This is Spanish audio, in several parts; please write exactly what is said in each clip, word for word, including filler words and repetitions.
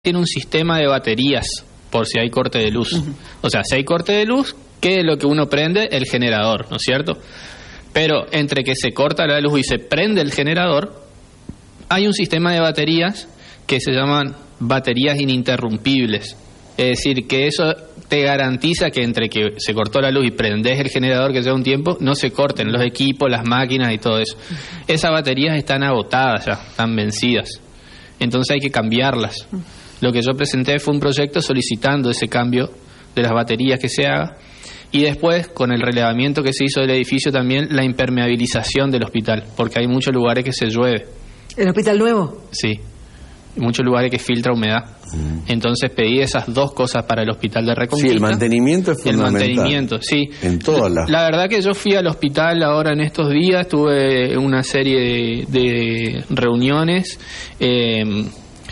tiene un sistema de baterías por si hay corte de luz. Uh-huh. O sea, si hay corte de luz, ¿qué es lo que uno prende? El generador, ¿no es cierto? Pero entre que se corta la luz y se prende el generador, hay un sistema de baterías que se llaman baterías ininterrumpibles. Es decir, que eso te garantiza que entre que se cortó la luz y prendés el generador que lleva un tiempo, no se corten los equipos, las máquinas y todo eso. Esas baterías están agotadas ya, están vencidas. Entonces hay que cambiarlas. Lo que yo presenté fue un proyecto solicitando ese cambio de las baterías que se haga, y después, con el relevamiento que se hizo del edificio, también la impermeabilización del hospital, porque hay muchos lugares que se llueve. ¿El hospital nuevo? Sí, muchos lugares que filtra humedad. Mm. Entonces pedí esas dos cosas para el hospital de Reconquista. Sí, el mantenimiento es fundamental. El mantenimiento, sí. En todas las... La verdad que yo fui al hospital ahora en estos días, tuve una serie de, de reuniones eh,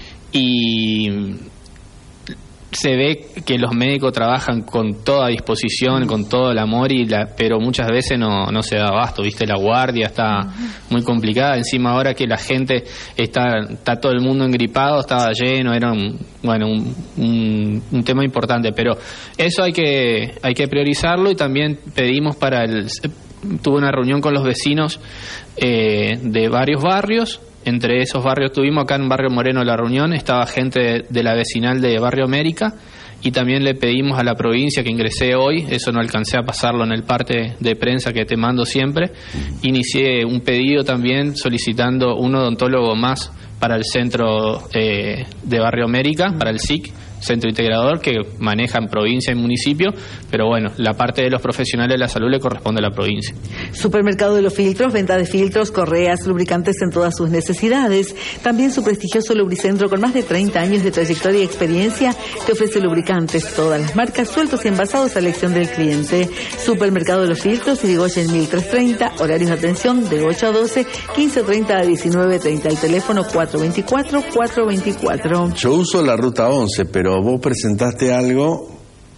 y se ve que los médicos trabajan con toda disposición, con todo el amor, y la, pero muchas veces no, no se da abasto, ¿viste? La guardia está muy complicada. Encima ahora que la gente está, está todo el mundo engripado, estaba lleno, era un, bueno, un, un, un tema importante, pero eso hay que, hay que priorizarlo. Y también pedimos para el... Tuve una reunión con los vecinos eh, de varios barrios. Entre esos barrios tuvimos acá en Barrio Moreno la reunión, estaba gente de, de la vecinal de Barrio América, y también le pedimos a la provincia, que ingresé hoy, eso no alcancé a pasarlo en el parte de prensa que te mando siempre, inicié un pedido también solicitando un odontólogo más para el centro eh, de Barrio América, para el S I C, Centro Integrador, que manejan provincia y municipio, pero bueno, la parte de los profesionales de la salud le corresponde a la provincia. Supermercado de los Filtros, venta de filtros, correas, lubricantes en todas sus necesidades. También su prestigioso lubricentro, con más de treinta años de trayectoria y experiencia, te ofrece lubricantes, todas las marcas, sueltos y envasados a elección del cliente. Supermercado de los Filtros, Irigoyen mil trescientos treinta, horarios de atención de ocho a doce, quince treinta a diecinueve treinta, el teléfono cuatro veinticuatro, cuatro veinticuatro. Yo uso la ruta once, pero vos presentaste algo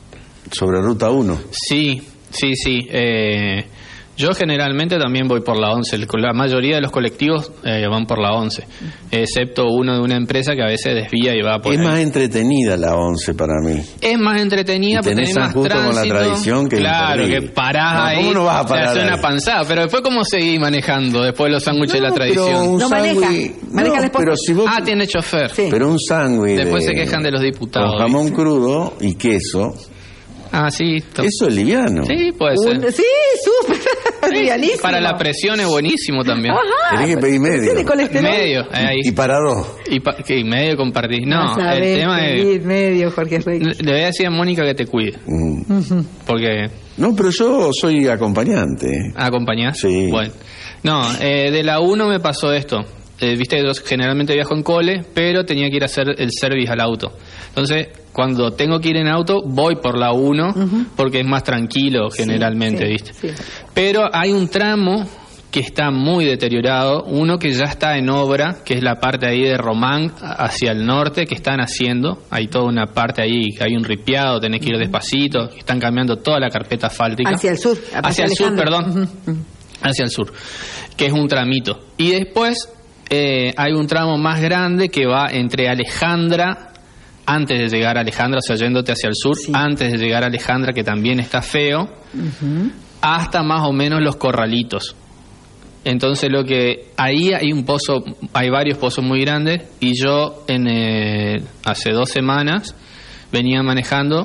sobre ruta uno. Sí, sí, sí. Eh, yo generalmente también voy por la once. La mayoría de los colectivos eh, van por la once, excepto uno de una empresa que a veces desvía y va por Es ahí. Más entretenida la once para mí. Es más entretenida porque tenés más tránsito. Con la tradición que claro, que parás no, ahí. ¿Cómo no vas a parar? Te hace una panzada, pero después ¿cómo seguís manejando después los sándwiches no, de la tradición? No maneja, maneja no, después. pero si vos... Ah, tiene chofer. Sí. Pero un sándwich después de... se quejan de los diputados. Con jamón crudo y queso. Ah, sí. To... Eso es liviano. Sí, puede un... ser. Sí, súper. Sí, livianísimo. Para la presión es buenísimo también. Ajá. Tenés que pedir medio. Medio. Ahí. Y para dos. Y pa... ¿Qué? Medio compartís. No, no el tema es... medio, Jorge Reyes. Le voy a decir a Mónica que te cuide. Mm. Uh-huh. Porque... No, pero yo soy acompañante. ¿Acompañás? Sí. Bueno. No, eh, de la uno me pasó esto. Eh, Viste, yo generalmente viajo en cole, pero tenía que ir a hacer el service al auto. Entonces, cuando tengo que ir en auto, voy por la uno, uh-huh, porque es más tranquilo generalmente, sí, ¿viste? Sí. Pero hay un tramo que está muy deteriorado, uno que ya está en obra, que es la parte ahí de Román hacia el norte, que están haciendo. Hay toda una parte ahí, hay un ripiado, tenés que ir despacito, están cambiando toda la carpeta asfáltica. Hacia el sur. Hacia el sur, perdón. Uh-huh. Hacia el sur, que es un tramito. Y después... Eh, hay un tramo más grande que va entre Alejandra, antes de llegar a Alejandra, o sea, yéndote hacia el sur, sí, antes de llegar a Alejandra, que también está feo, uh-huh, hasta más o menos Los Corralitos. Entonces, lo que ahí hay un pozo, hay varios pozos muy grandes, y yo en eh, hace dos semanas venía manejando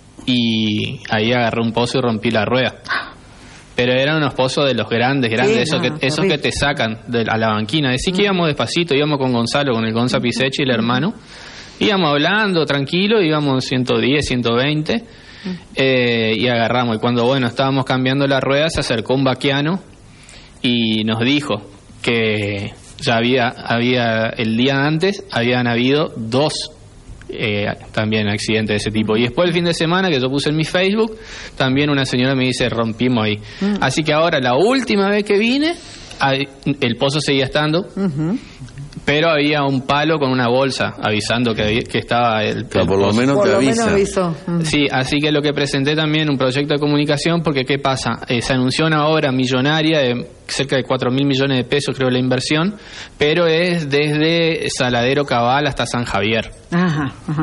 y ahí agarré un pozo y rompí la rueda. Pero eran unos pozos de los grandes, grandes, sí, esos, no, que, esos que te sacan de, a la banquina. Decí que íbamos despacito, íbamos con Gonzalo, con el Gonza Pisechi, el hermano. Íbamos hablando tranquilo, íbamos ciento diez, ciento veinte, eh, y agarramos. Y cuando, bueno, estábamos cambiando la rueda, se acercó un vaquiano y nos dijo que ya había, había el día antes, habían habido dos Eh, también accidentes de ese tipo. Y después el fin de semana, que yo puse en mi Facebook, también una señora me dice, rompimos ahí. Mm. Así que ahora, la última vez que vine, el pozo seguía estando, uh-huh, pero había un palo con una bolsa avisando que, había, que estaba el, o sea, el por lo pozo. menos Por te lo avisa. menos avisó. Mm. Sí, así que lo que presenté también un proyecto de comunicación, porque ¿qué pasa? Eh, se anunció una obra millonaria de cerca de cuatro mil millones de pesos, creo, la inversión, pero es desde Saladero Cabal hasta San Javier. Ajá, ajá.